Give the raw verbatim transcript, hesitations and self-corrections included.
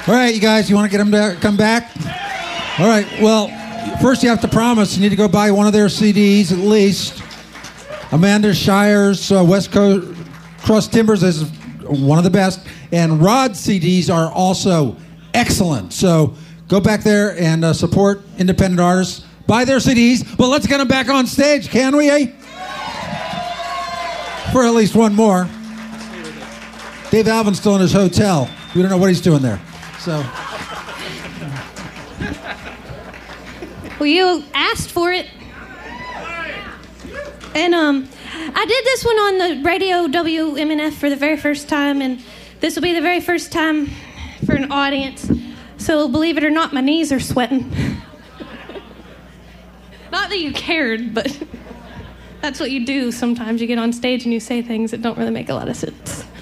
All right, you guys, you want to get them to come back? All right, well, first you have to promise you need to go buy one of their C Ds at least. Amanda Shire's uh, West Coast Cross Timbers is one of the best, and Rod's C Ds are also excellent. So go back there and uh, support independent artists. Buy their C Ds, but let's get them back on stage, can we, eh? For at least one more. Dave Alvin's still in his hotel. We don't know what he's doing there. So. Well, you asked for it. And um, I did this one on the radio W M N F for the very first time, and this will be the very first time for an audience. So believe it or not, my knees are sweating. Not that you cared, but that's what you do sometimes. You get on stage and you say things that don't really make a lot of sense.